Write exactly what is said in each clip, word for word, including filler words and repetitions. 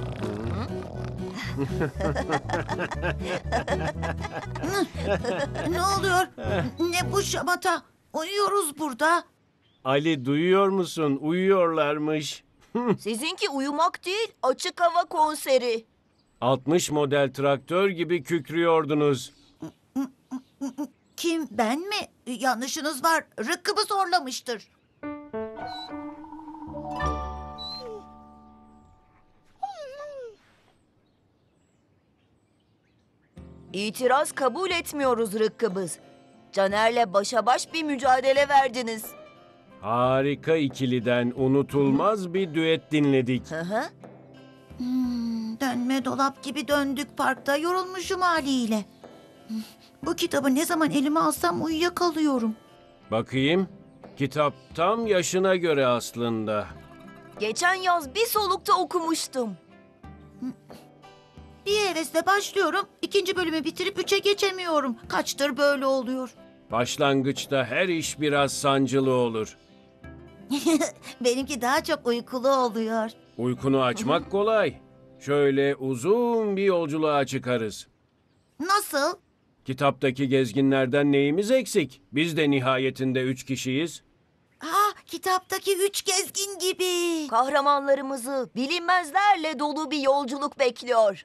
Ne oluyor? Ne bu şamata? Uyuyoruz burada. Ali duyuyor musun? Uyuyorlarmış. Sizinki uyumak değil, açık hava konseri. altmış model traktör gibi kükrüyordunuz. Kim, ben mi? Yanlışınız var. Rıkkımı zorlamıştır. İtiraz kabul etmiyoruz Rıkkıbız. Caner'le başa baş bir mücadele verdiniz. Harika ikiliden unutulmaz bir düet dinledik. Hı hı. Hmm, dönme dolap gibi döndük parkta. Yorulmuşum haliyle. Bu kitabı ne zaman elime alsam uyuyakalıyorum. Bakayım. Kitap tam yaşına göre aslında. Geçen yaz bir solukta okumuştum. Bir hevesle başlıyorum. İkinci bölümü bitirip üçe geçemiyorum. Kaçtır böyle oluyor. Başlangıçta her iş biraz sancılı olur. Benimki daha çok uykulu oluyor. Uykunu açmak kolay. Şöyle uzun bir yolculuğa çıkarız. Nasıl? Kitaptaki gezginlerden neyimiz eksik? Biz de nihayetinde üç kişiyiz. Ah, kitaptaki üç gezgin gibi. Kahramanlarımızı bilinmezlerle dolu bir yolculuk bekliyor.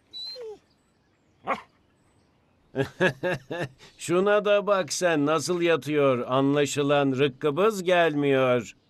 Şuna da bak sen nasıl yatıyor. Anlaşılan rıkkıbız gelmiyor.